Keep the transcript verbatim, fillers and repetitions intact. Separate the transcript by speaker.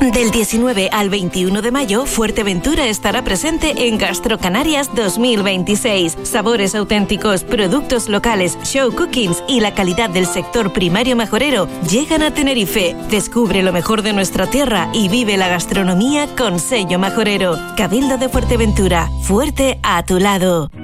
Speaker 1: Del diecinueve al veintiuno de mayo, Fuerteventura estará presente en Gastrocanarias dos mil veintiséis. Sabores auténticos, productos locales, show cookings y la calidad del sector primario majorero llegan a Tenerife. Descubre lo mejor de nuestra tierra y vive la gastronomía con sello majorero. Cabildo de Fuerteventura, fuerte a tu lado.